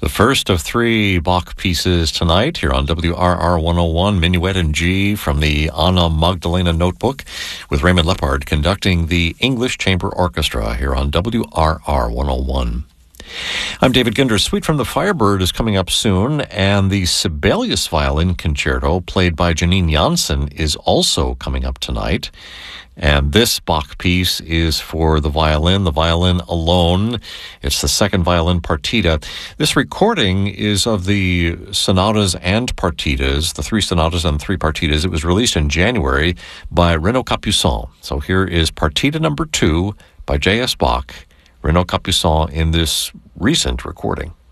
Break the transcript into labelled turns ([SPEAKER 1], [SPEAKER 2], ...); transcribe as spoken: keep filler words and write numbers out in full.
[SPEAKER 1] The first of three Bach pieces tonight here on W R R one oh one, Minuet in G from the Anna Magdalena Notebook, with Raymond Lepard conducting the English Chamber Orchestra here on W R R one oh one. I'm David Ginder. Suite from the Firebird is coming up soon, and the Sibelius Violin Concerto, played by Janine Janssen, is also coming up tonight. And this Bach piece is for the violin, the violin alone. It's the second violin partita. This recording is of the sonatas and partitas, the three sonatas and three partitas. It was released in January by Renaud Capuçon. So here is partita number two by J S Bach, Renaud Capuçon, in this recent recording.